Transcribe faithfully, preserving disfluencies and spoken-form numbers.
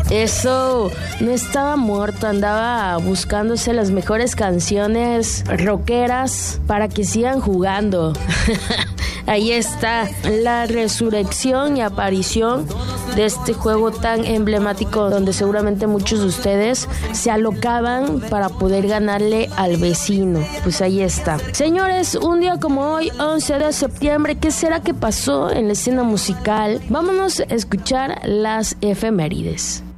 Eso, no estaba muerto, andaba buscándose las mejores canciones rockeras para que sigan jugando. Ahí está la resurrección y aparición de este juego tan emblemático donde seguramente muchos de ustedes se alocaban para poder ganarle al vecino. Pues ahí está. Señores, un día como hoy, once de septiembre, ¿qué será que pasó en la escena musical? Vámonos a escuchar las efemérides.